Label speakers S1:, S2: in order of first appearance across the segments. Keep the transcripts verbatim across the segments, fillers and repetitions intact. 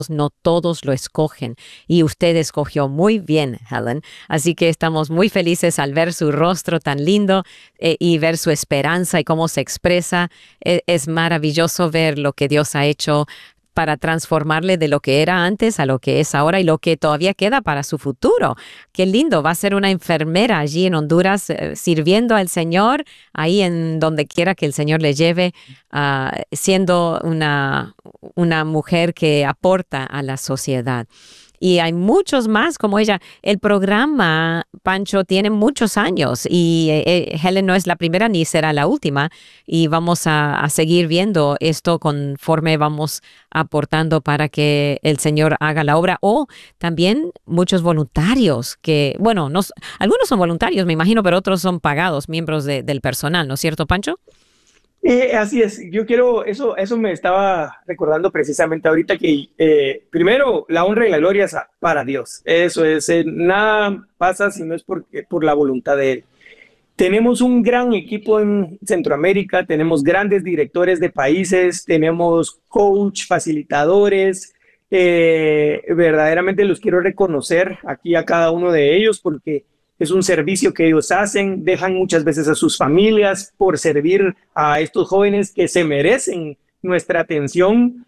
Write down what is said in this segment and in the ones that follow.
S1: no todos lo escogen y usted escogió muy bien, Helen. Así que estamos muy felices al ver su rostro tan lindo eh, y ver su esperanza y cómo se expresa. Eh, es maravilloso ver lo que Dios ha hecho para transformarle de lo que era antes a lo que es ahora y lo que todavía queda para su futuro. Qué lindo, va a ser una enfermera allí en Honduras eh, sirviendo al Señor, ahí en donde quiera que el Señor le lleve, uh, siendo una, una mujer que aporta a la sociedad. Y hay muchos más como ella. El programa, Pancho, tiene muchos años y eh, Helen no es la primera ni será la última. Y vamos a, a seguir viendo esto conforme vamos aportando para que el Señor haga la obra. O también muchos voluntarios que, bueno, no, algunos son voluntarios, me imagino, pero otros son pagados, miembros de, del personal, ¿no es cierto, Pancho?
S2: Eh, así es, yo quiero, eso, eso me estaba recordando precisamente ahorita que eh, primero la honra y la gloria es a- para Dios. Eso es, eh, nada pasa si no es porque, por la voluntad de Él. Tenemos un gran equipo en Centroamérica, tenemos grandes directores de países, tenemos coach, facilitadores. Eh, verdaderamente los quiero reconocer aquí a cada uno de ellos porque es un servicio que ellos hacen, dejan muchas veces a sus familias por servir a estos jóvenes que se merecen nuestra atención.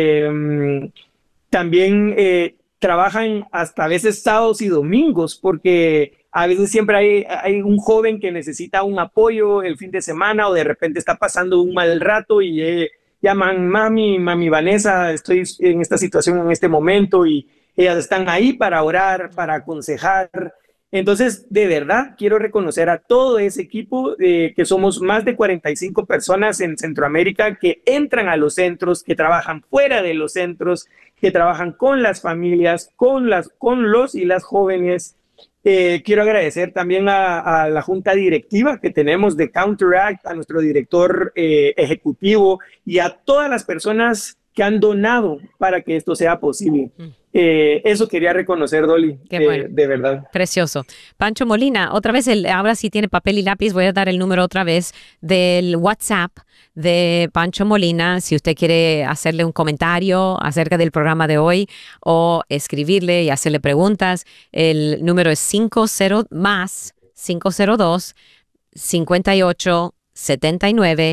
S2: Eh, también eh, trabajan hasta a veces sábados y domingos porque a veces siempre hay, hay un joven que necesita un apoyo el fin de semana o de repente está pasando un mal rato y eh, llaman mami, mami Vanessa, estoy en esta situación en este momento y ellas están ahí para orar, para aconsejar. Entonces, de verdad, quiero reconocer a todo ese equipo, eh, que somos más de cuarenta y cinco personas en Centroamérica que entran a los centros, que trabajan fuera de los centros, que trabajan con las familias, con, las, con los y las jóvenes. Eh, quiero agradecer también a, a, la junta directiva que tenemos de Counteract, a nuestro director eh, ejecutivo y a todas las personas que han donado para que esto sea posible. Eh, eso quería reconocer, Dolly,
S1: Qué bueno.
S2: eh, de verdad.
S1: Precioso. Pancho Molina, otra vez, el, ahora sí tiene papel y lápiz, voy a dar el número otra vez del WhatsApp de Pancho Molina, si usted quiere hacerle un comentario acerca del programa de hoy o escribirle y hacerle preguntas. El número es cincuenta más cinco cero dos, cincuenta y ocho, setenta y nueve,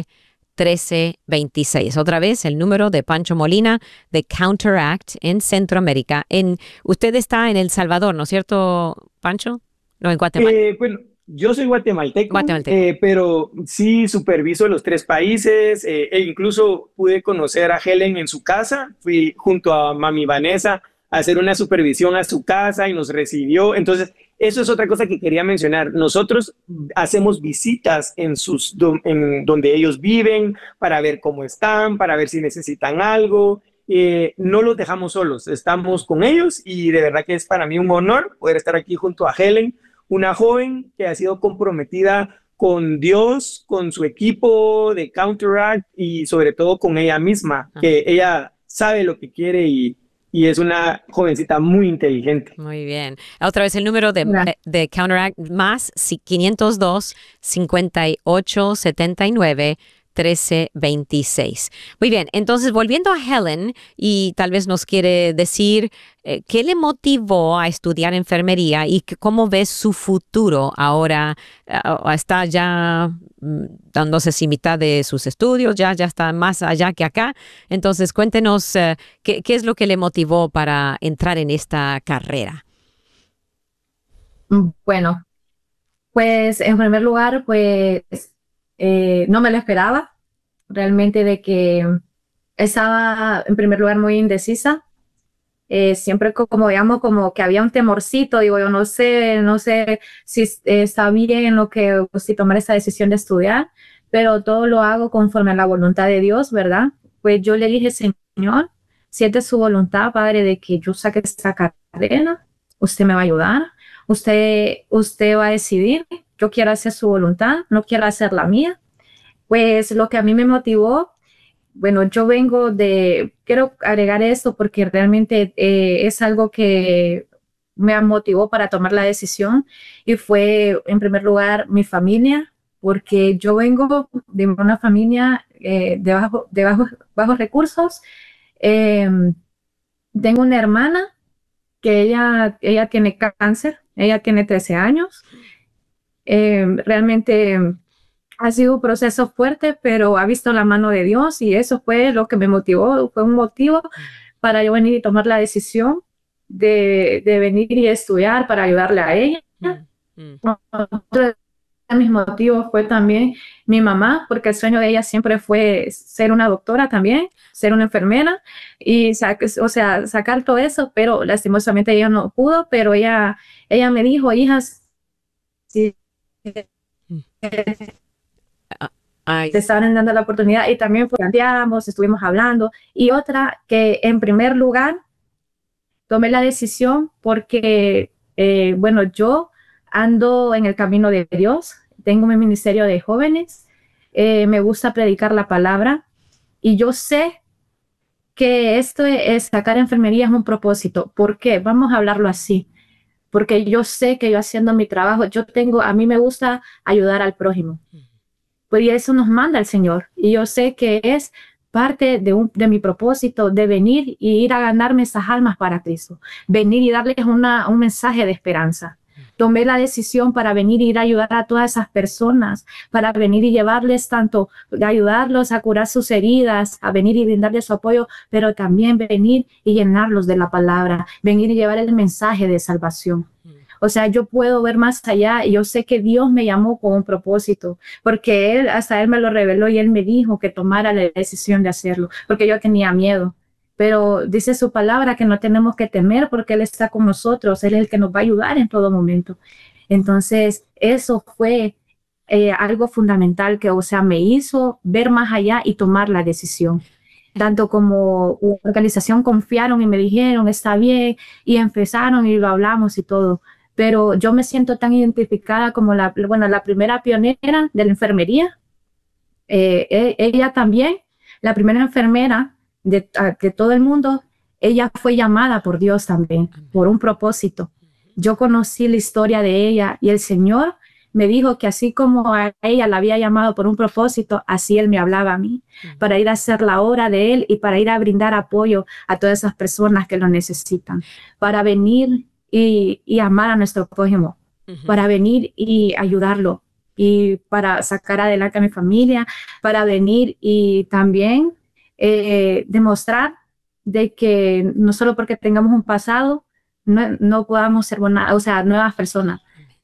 S1: trece veintiséis. Otra vez, el número de Pancho Molina de Counteract en Centroamérica. En, usted está en El Salvador, ¿no es cierto, Pancho? No, en Guatemala.
S2: Eh, bueno, yo soy guatemalteco,
S1: Guatemalteco.
S2: eh, pero sí superviso los tres países eh, e incluso pude conocer a Helen en su casa. Fui junto a mami Vanessa a hacer una supervisión a su casa y nos recibió. Entonces, eso es otra cosa que quería mencionar. Nosotros hacemos visitas en sus, do- en donde ellos viven para ver cómo están, para ver si necesitan algo. Eh, no los dejamos solos, estamos con ellos y de verdad que es para mí un honor poder estar aquí junto a Helen, una joven que ha sido comprometida con Dios, con su equipo de Counteract y sobre todo con ella misma,
S1: Ah,
S2: que ella sabe lo que quiere y, y es una jovencita muy inteligente.
S1: muy bien. Otra vez el número de,
S3: Gracias.
S1: eh, de Counteract más si- quinientos dos, cincuenta y ocho, setenta y nueve, trece veintiséis. Muy bien, entonces volviendo a Helen y tal vez nos quiere decir eh, qué le motivó a estudiar enfermería y que- cómo ve su futuro ahora. Ah, está ya mm, dándose sin mitad de sus estudios, ya, ya está más allá que acá. Entonces cuéntenos eh, qué, qué es lo que le motivó para entrar en esta carrera.
S3: Mm, Bueno, pues en primer lugar, pues eh, no me lo esperaba realmente de que estaba en primer lugar muy indecisa. Eh, siempre co- como digamos como que había un temorcito, digo yo no sé, no sé si es- eh, está bien lo que si tomar esa decisión de estudiar, pero todo lo hago conforme a la voluntad de Dios, ¿verdad? Pues yo le dije, Señor, si es de su voluntad, Padre, de que yo saque esta carrera, usted me va a ayudar, usted, usted va a decidir, yo quiero hacer su voluntad, no quiero hacer la mía. Pues lo que a mí me motivó, bueno, yo vengo de, quiero agregar esto porque realmente eh, es algo que me motivó para tomar la decisión y fue en primer lugar mi familia, porque yo vengo de una familia eh, de, bajo, de bajos, bajos recursos. eh, tengo una hermana que ella, ella tiene cáncer, ella tiene trece años. Eh, realmente ha sido un proceso fuerte, pero ha visto la mano de Dios y eso fue lo que me motivó, fue un motivo para yo venir y tomar la decisión de, de venir y estudiar para ayudarle a ella. Mm, mm. Otro de mis motivos fue también mi mamá, porque el sueño de ella siempre fue ser una doctora también, ser una enfermera y o sea, sacar todo eso, pero lastimosamente ella no pudo, pero ella, ella me dijo, hijas, si mm. Ay. te estaban dando la oportunidad, y también planteamos, estuvimos hablando. Y otra, que en primer lugar tomé la decisión porque, eh, bueno, yo ando en el camino de Dios, tengo mi ministerio de jóvenes, eh, me gusta predicar la palabra, y yo sé que esto es sacar enfermería es un propósito. ¿Por qué? Vamos a hablarlo así. Porque yo sé que yo haciendo mi trabajo, yo tengo, a mí me gusta ayudar al prójimo. Pues eso nos manda el Señor. Y yo sé que es parte de, un, de mi propósito de venir y ir a ganarme esas almas para Cristo. Venir y darles una, un mensaje de esperanza. Tomé la decisión para venir y ir a ayudar a todas esas personas, para venir y llevarles tanto, ayudarlos a curar sus heridas, a venir y brindarles su apoyo, pero también venir y llenarlos de la palabra, venir y llevar el mensaje de salvación. O sea, yo puedo ver más allá y yo sé que Dios me llamó con un propósito, porque Él, hasta Él me lo reveló y Él me dijo que tomara la decisión de hacerlo, porque yo tenía miedo. Pero dice su palabra que no tenemos que temer porque Él está con nosotros, Él es el que nos va a ayudar en todo momento. Entonces, eso fue eh, algo fundamental que, o sea, me hizo ver más allá y tomar la decisión. Tanto como organización confiaron y me dijeron, está bien, y empezaron y lo hablamos y todo. Pero yo me siento tan identificada como la, bueno, la primera pionera de la enfermería. Eh, ella también, la primera enfermera de, de todo el mundo, ella fue llamada por Dios también, por un propósito. Yo conocí la historia de ella y el Señor me dijo que así como a ella la había llamado por un propósito, así Él me hablaba a mí, uh-huh. para ir a hacer la obra de Él y para ir a brindar apoyo a todas esas personas que lo necesitan, para venir y, y amar a nuestro prójimo, uh-huh. para venir y ayudarlo y para sacar adelante a mi familia, para venir y también eh, demostrar de que no solo porque tengamos un pasado, no, no podamos ser buenas, o sea, nuevas personas.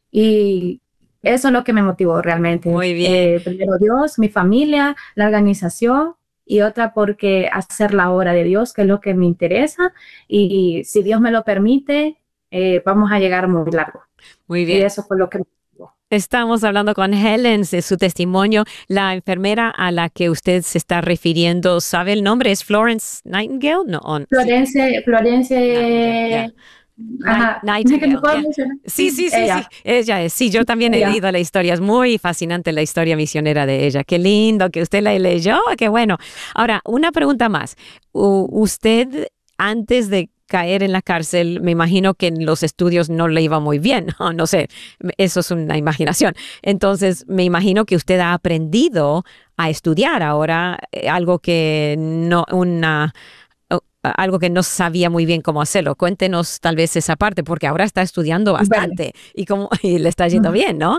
S3: Y eso es lo que me motivó realmente.
S1: Muy bien.
S3: Eh, primero Dios, mi familia, la organización, y otra porque hacer la obra de Dios, que es lo que me interesa. Y si Dios me lo permite, eh, vamos a llegar muy largo.
S1: Muy bien.
S3: Y eso fue lo que me motivó.
S1: Estamos hablando con Helen de su testimonio. La enfermera a la que usted se está refiriendo, ¿sabe el nombre? ¿Es Florence Nightingale? No, on,
S3: Florence,
S1: sí.
S3: Florence...
S1: Yeah.
S3: Ajá.
S1: Nightingale, yeah. Sí, sí, sí, ella. sí, ella es. Sí, yo también ella. he leído la historia. Es muy fascinante la historia misionera de ella. Qué lindo que usted la leyó. Qué bueno. Ahora, una pregunta más. U- usted, antes de caer en la cárcel, me imagino que en los estudios no le iba muy bien, no, no sé, eso es una imaginación. Entonces, me imagino que usted ha aprendido a estudiar ahora eh, algo que no, una, uh, algo que no sabía muy bien cómo hacerlo. Cuéntenos tal vez esa parte, porque ahora está estudiando bastante bueno. y, cómo, y le está yendo uh-huh. bien, ¿no?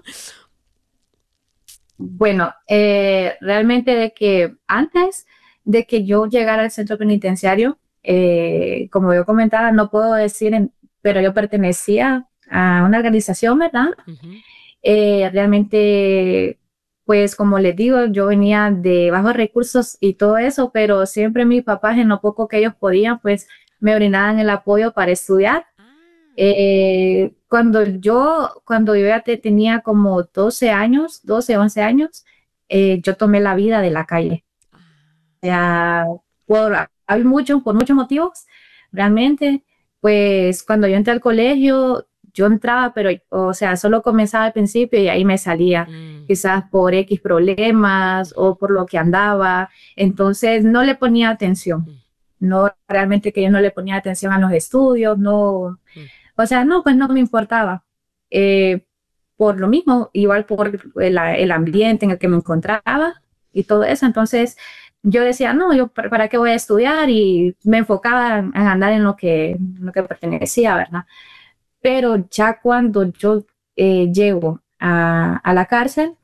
S3: Bueno, eh, realmente de que antes de que yo llegara al centro penitenciario, Eh, como yo comentaba, no puedo decir, en, pero yo pertenecía a una organización, ¿verdad? Uh-huh. Eh, realmente, pues como les digo, yo venía de bajos recursos y todo eso, pero siempre mis papás, en lo poco que ellos podían, pues me brindaban el apoyo para estudiar. Eh, cuando yo, cuando yo ya te, tenía como doce años, doce, once años, eh, yo tomé la vida de la calle. O sea, por... Hay muchos, por muchos motivos, realmente, pues cuando yo entré al colegio, yo entraba, pero, o sea, solo comenzaba al principio y ahí me salía, mm. quizás por X problemas o por lo que andaba, entonces no le ponía atención, mm. no, realmente que yo no le ponía atención a los estudios, no, mm. o sea, no, pues no me importaba, eh, por lo mismo, igual por el, el ambiente en el que me encontraba y todo eso, entonces yo decía, no, yo para, para qué voy a estudiar, y me enfocaba en, en andar en lo que, en lo que pertenecía, ¿verdad? Pero ya cuando yo eh, llego a, a la cárcel,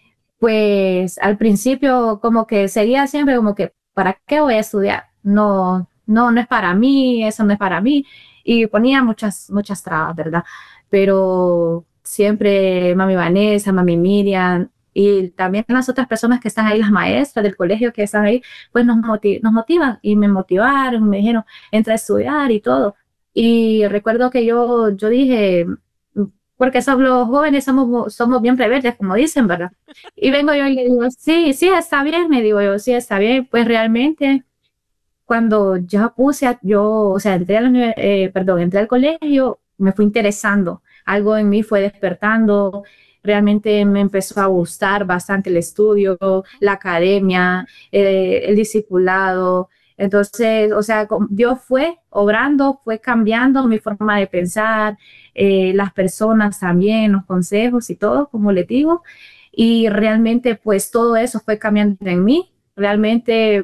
S3: pues al principio como que seguía siempre como que, ¿para qué voy a estudiar? No, no, no es para mí, eso no es para mí. Y ponía muchas, muchas trabas, ¿verdad? Pero siempre mami Vanessa, mami Miriam y también las otras personas que están ahí, las maestras del colegio que están ahí, pues nos, motiv nos motivan y me motivaron, me dijeron, entra a estudiar y todo. Y recuerdo que yo, yo dije, porque somos los jóvenes, somos, somos bien rebeldes, como dicen, ¿verdad? Y vengo yo y le digo, sí, sí, está bien, me digo yo, sí, está bien. Pues realmente, cuando ya puse, a, yo, o sea, entré, a la, eh, perdón, entré al colegio, me fui interesando, algo en mí fue despertando, realmente me empezó a gustar bastante el estudio, la academia, eh, el discipulado. Entonces, o sea, Dios fue obrando, fue cambiando mi forma de pensar, eh, las personas también, los consejos y todo, como les digo. Y realmente, pues todo eso fue cambiando en mí. Realmente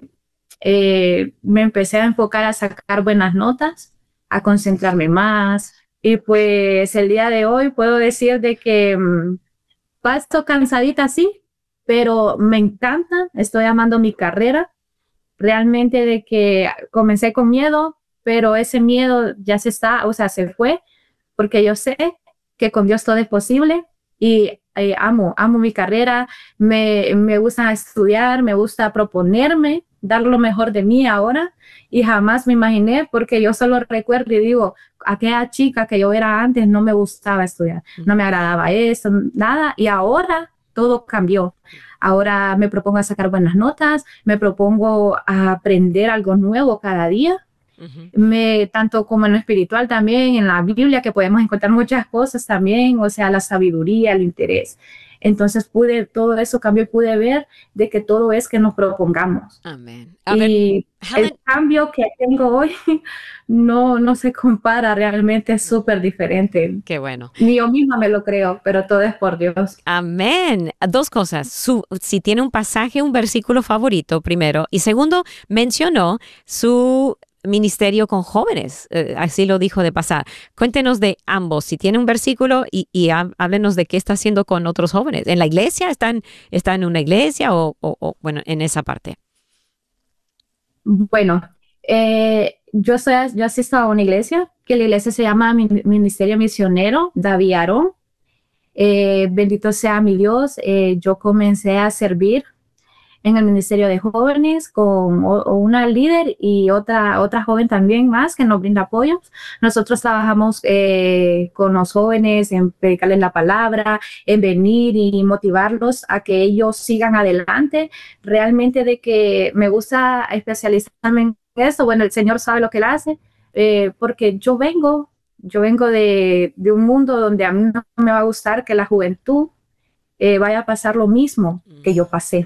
S3: eh, me empecé a enfocar a sacar buenas notas, a concentrarme más. Y pues el día de hoy puedo decir de que mmm, paso cansadita, sí, pero me encanta, estoy amando mi carrera. Realmente de que comencé con miedo, pero ese miedo ya se está, o sea, se fue, porque yo sé que con Dios todo es posible y eh, amo, amo mi carrera, me, me gusta estudiar, me gusta proponerme, dar lo mejor de mí ahora, y jamás me imaginé, porque yo solo recuerdo y digo, aquella chica que yo era antes no me gustaba estudiar, no me agradaba eso, nada, y ahora todo cambió. Ahora me propongo a sacar buenas notas, me propongo a aprender algo nuevo cada día. Uh-huh. Me, tanto como en lo espiritual también, en la Biblia, que podemos encontrar muchas cosas también, o sea, la sabiduría, el interés. Entonces pude, todo eso cambió y pude ver de que todo es que nos propongamos.
S1: Amén.
S3: Y ver, el cambio que tengo hoy no, no se compara, realmente es súper diferente.
S1: Qué bueno.
S3: Ni yo misma me lo creo, pero todo es por Dios.
S1: Amén. Dos cosas. Su, si tiene un pasaje, un versículo favorito, primero. Y segundo, mencionó su ministerio con jóvenes, eh, así lo dijo de pasar. Cuéntenos de ambos, si tiene un versículo y, y háblenos de qué está haciendo con otros jóvenes. ¿En la iglesia? ¿Están, está en una iglesia o, o, o, bueno, en esa parte?
S3: Bueno, eh, yo, soy, yo asisto a una iglesia, que la iglesia se llama Ministerio Misionero David Aarón. Eh, bendito sea mi Dios, eh, yo comencé a servir en el Ministerio de Jóvenes con o, o una líder y otra, otra joven también más que nos brinda apoyo. Nosotros trabajamos eh, con los jóvenes en predicarles la palabra, en venir y motivarlos a que ellos sigan adelante. Realmente de que me gusta especializarme en eso. Bueno, el Señor sabe lo que Él hace, eh, porque yo vengo, yo vengo de, de un mundo donde a mí no me va a gustar que la juventud eh, vaya a pasar lo mismo que yo pasé.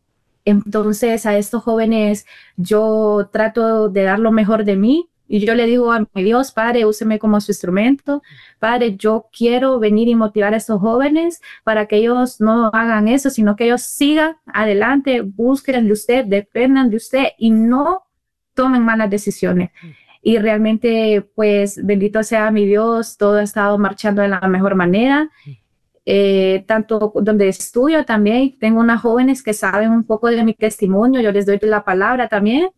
S3: Entonces a estos jóvenes yo trato de dar lo mejor de mí y yo le digo a mi Dios, Padre, úseme como su instrumento. Padre, yo quiero venir y motivar a estos jóvenes para que ellos no hagan eso, sino que ellos sigan adelante, busquen de usted, dependan de usted y no tomen malas decisiones. Y realmente, pues, bendito sea mi Dios, todo ha estado marchando de la mejor manera. Eh, tanto donde estudio también, tengo unas jóvenes que saben un poco de mi testimonio, yo les doy la palabra también.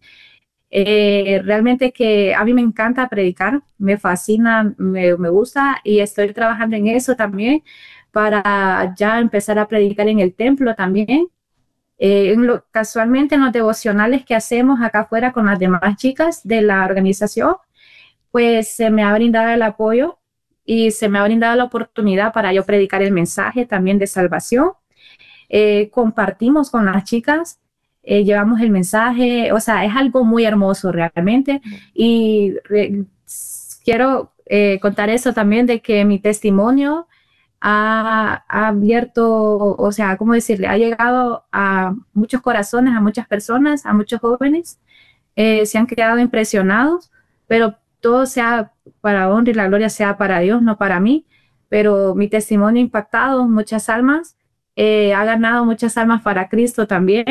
S3: Eh, realmente que a mí me encanta predicar, me fascina, me, me gusta y estoy trabajando en eso también para ya empezar a predicar en el templo también. Eh, en lo, casualmente en los devocionales que hacemos acá afuera con las demás chicas de la organización, pues se me ha brindado el apoyo y se me ha brindado la oportunidad para yo predicar el mensaje también de salvación. Eh, compartimos con las chicas, eh, llevamos el mensaje, o sea, es algo muy hermoso realmente. Y re, quiero eh, contar eso también de que mi testimonio ha, ha abierto, o sea, ¿cómo decirle? Ha llegado a muchos corazones, a muchas personas, a muchos jóvenes. Eh, se han quedado impresionados, pero todo sea para honra y la gloria sea para Dios, no para mí, pero mi testimonio ha impactado muchas almas, eh, ha ganado muchas almas para Cristo también,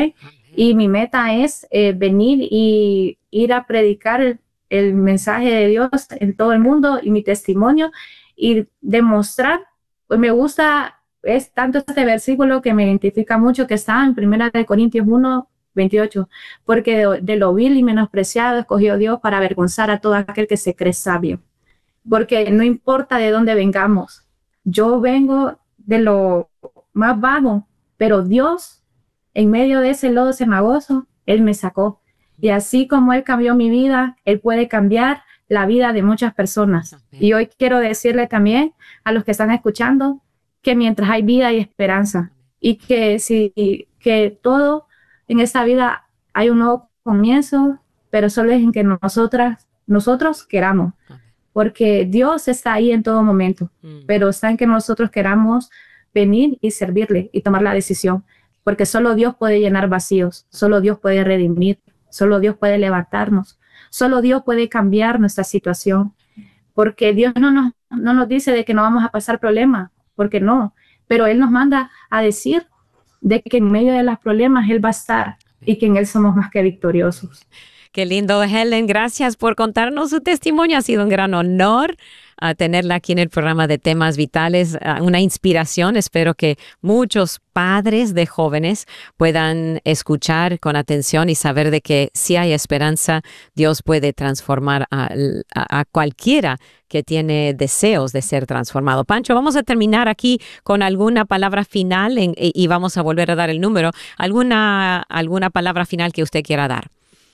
S3: Y mi meta es eh, venir y ir a predicar el, el mensaje de Dios en todo el mundo y mi testimonio y demostrar, pues me gusta, es tanto este versículo que me identifica mucho que está en primera de Corintios uno, veintiocho, porque de, de lo vil y menospreciado escogió Dios para avergonzar a todo aquel que se cree sabio, porque no importa de dónde vengamos, yo vengo de lo más bajo, pero Dios en medio de ese lodo cenagoso, Él me sacó. Y así como Él cambió mi vida, Él puede cambiar la vida de muchas personas. Amén. Y hoy quiero decirle también a los que están escuchando que mientras hay vida hay esperanza. Y que, si, que todo en esta vida hay un nuevo comienzo, pero solo es en que nosotras, nosotros queramos. Amén. Porque Dios está ahí en todo momento, mm. pero está en que nosotros queramos venir y servirle y tomar la decisión. Porque solo Dios puede llenar vacíos, solo Dios puede redimir, solo Dios puede levantarnos, solo Dios puede cambiar nuestra situación. Porque Dios no nos, no nos dice de que no vamos a pasar problemas, porque no, pero Él nos manda a decir de que en medio de los problemas Él va a estar y que en Él somos más que victoriosos.
S1: Qué lindo, Helen. Gracias por contarnos su testimonio. Ha sido un gran honor uh, tenerla aquí en el programa de Temas Vitales. Uh, una inspiración. Espero que muchos padres de jóvenes puedan escuchar con atención y saber de que si hay esperanza, Dios puede transformar a, a, a cualquiera que tiene deseos de ser transformado. Pancho, vamos a terminar aquí con alguna palabra final en, y, y vamos a volver a dar el número. ¿Alguna, alguna palabra final que usted quiera dar?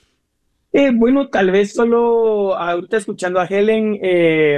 S2: Eh, bueno, tal vez solo ahorita escuchando a Helen, eh,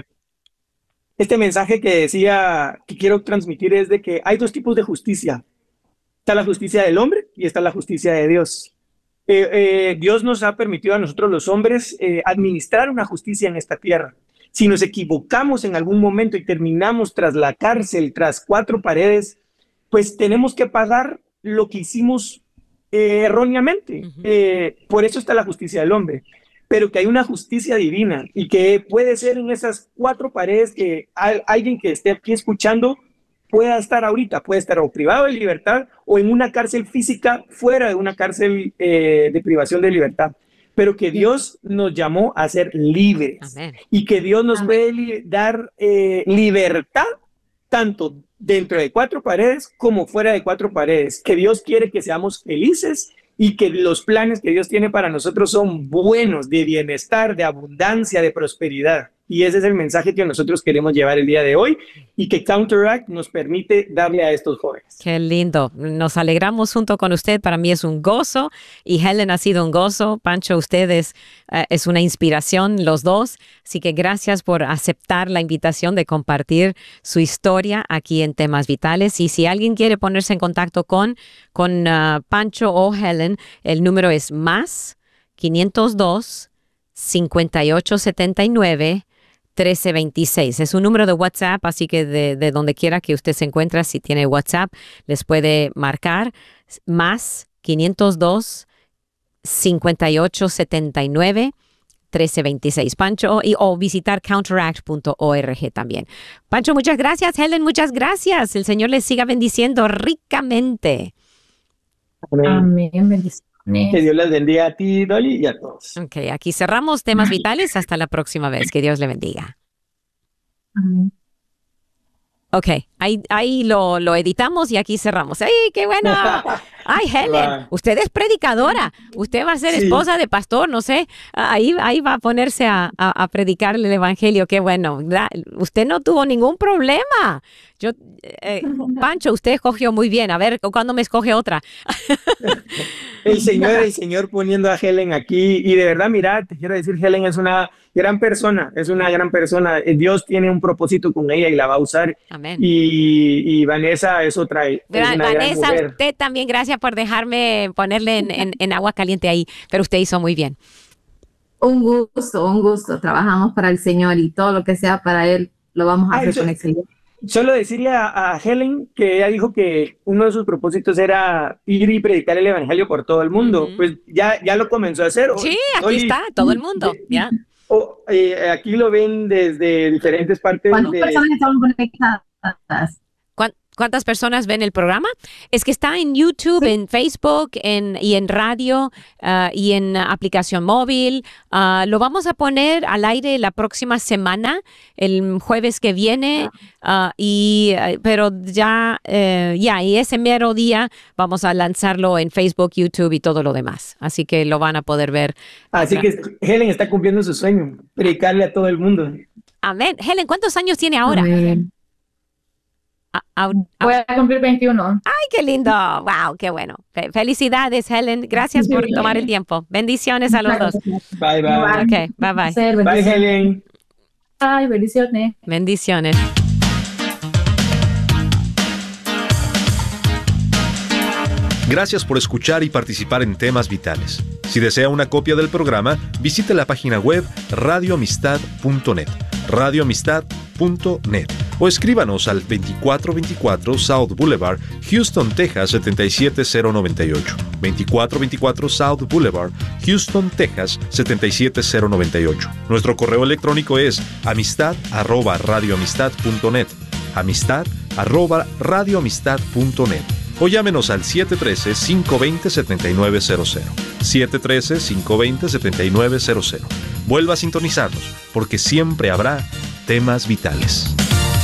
S2: este mensaje que decía que quiero transmitir es de que hay dos tipos de justicia. Está la justicia del hombre y está la justicia de Dios. Eh, eh, Dios nos ha permitido a nosotros los hombres eh, administrar una justicia en esta tierra. Si nos equivocamos en algún momento y terminamos tras la cárcel, tras cuatro paredes, pues tenemos que pagar lo que hicimos Eh, erróneamente. Uh-huh. Eh, por eso está la justicia del hombre, pero que hay una justicia divina y que puede ser en esas cuatro paredes que hay, alguien que esté aquí escuchando pueda estar ahorita, puede estar o privado de libertad o en una cárcel física fuera de una cárcel eh, de privación de libertad, pero que Dios nos llamó a ser libres. Amén. Y que Dios nos Amén. puede li- dar eh, libertad tanto dentro de cuatro paredes como fuera de cuatro paredes, que Dios quiere que seamos felices y que los planes que Dios tiene para nosotros son buenos, de bienestar, de abundancia, de prosperidad. Y ese es el mensaje que nosotros queremos llevar el día de hoy y que Counteract nos permite darle a estos jóvenes.
S1: Qué lindo. Nos alegramos junto con usted. Para mí es un gozo y Helen ha sido un gozo. Pancho, usted es, uh, es una inspiración, los dos. Así que gracias por aceptar la invitación de compartir su historia aquí en Temas Vitales. Y si alguien quiere ponerse en contacto con, con uh, Pancho o Helen, el número es más quinientos dos, cincuenta y ocho setenta y nueve, trece veintiséis. Es un número de WhatsApp, así que de, de donde quiera que usted se encuentre, si tiene WhatsApp, les puede marcar más quinientos dos, cincuenta y ocho setenta y nueve, trece veintiséis. Pancho, y, o visitar counteract punto org también. Pancho, muchas gracias. Helen, muchas gracias. El Señor les siga bendiciendo ricamente.
S2: Amén.
S3: Amén. Bendiciones.
S2: Que Dios les bendiga a ti, Dolly, y a todos.
S1: Ok, aquí cerramos Temas Vitales. Hasta la próxima vez. Que Dios le bendiga.
S3: Amén.
S1: Ok, ahí, ahí lo, lo editamos y aquí cerramos. ¡Ay, qué bueno! ¡Ay, Helen! Usted es predicadora. Usted va a ser sí. esposa de pastor, no sé. Ahí, ahí va a ponerse a, a, a predicar el evangelio. ¡Qué bueno! Usted no tuvo ningún problema. Yo, eh, Pancho, usted escogió muy bien. A ver, ¿cuándo me escoge otra?
S2: El Señor, el Señor poniendo a Helen aquí. Y de verdad, mira, te quiero decir, Helen es una gran persona. Es una gran persona. Dios tiene un propósito con ella y la va a usar.
S1: Amén.
S2: Y, y Vanessa es otra. Es
S1: Gra-
S2: una
S1: Vanessa,
S2: gran mujer.
S1: Usted también, gracias por dejarme ponerle en, en, en agua caliente ahí. Pero usted hizo muy bien.
S3: Un gusto, un gusto. Trabajamos para el Señor y todo lo que sea para Él lo vamos a
S2: Ay,
S3: hacer
S2: so,
S3: con el Señor.
S2: Solo decirle a, a Helen que ella dijo que uno de sus propósitos era ir y predicar el evangelio por todo el mundo. Uh-huh. Pues ya, ya lo comenzó a hacer.
S1: Sí, aquí Hoy, está, todo el mundo. Ya.
S2: Oh, eh, aquí lo ven desde diferentes partes.
S3: ¿Cuántas
S2: de...
S3: personas estaban conectadas?
S1: cuántas personas ven el programa, es que está en YouTube, sí. en Facebook en, y en radio uh, y en aplicación móvil. Uh, lo vamos a poner al aire la próxima semana, el jueves que viene, uh, y, uh, pero ya, uh, ya, y ese mero día vamos a lanzarlo en Facebook, YouTube y todo lo demás. Así que lo van a poder ver.
S2: Así que Helen está cumpliendo su sueño, predicarle a todo el mundo.
S1: Amén. Helen, ¿cuántos años tiene ahora?
S3: Amén.
S1: A, a, a,
S3: Voy a cumplir veintiuno.
S1: ¡Ay, qué lindo! ¡Wow! ¡Qué bueno! Fe- felicidades, Helen. Gracias por tomar el tiempo. Bendiciones a los dos.
S2: Bye, bye.
S1: Ok, bye, bye.
S2: Bye, Helen.
S3: Bye, bendiciones.
S1: Bendiciones.
S4: Gracias por escuchar y participar en Temas Vitales. Si desea una copia del programa, visite la página web radio amistad punto net, radio amistad punto net, o escríbanos al veinticuatro veinticuatro South Boulevard, Houston, Texas setenta y siete cero noventa y ocho. veinticuatro veinticuatro South Boulevard, Houston, Texas setenta y siete cero noventa y ocho. Nuestro correo electrónico es amistad arroba radio amistad punto net, amistad arroba radio amistad punto net. O llámenos al siete uno tres, cinco dos cero, siete nueve cero cero. siete uno tres, cinco dos cero, siete nueve cero cero. Vuelva a sintonizarnos, porque siempre habrá temas vitales.